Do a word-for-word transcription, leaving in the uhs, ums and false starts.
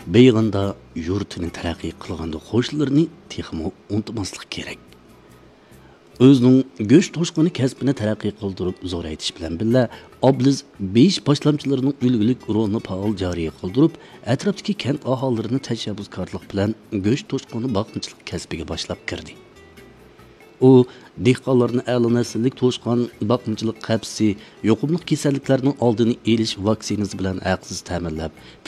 beyg'inda yurtini taraqqiy qilganda qo'shnilarni texmo unutmaslik kerak. O'zining go'sht to'shqini kasbini taraqqiy qildirib zo'raytish bilan birga Obliz besh boshlamchilarining ulgulik rolini faol joriy qildirib, atrofdagi kent aholilarini tashabbuskorlik bilan go'sht to'shqini boqimchilik kasbiga boshlab kirdi. U dehqonlarni a'lo nasllik to'shqon boqimchilik qabsi, yoqimli kasalliklarning oldini olish vaksinasi bilan haqsiz ta'minlab,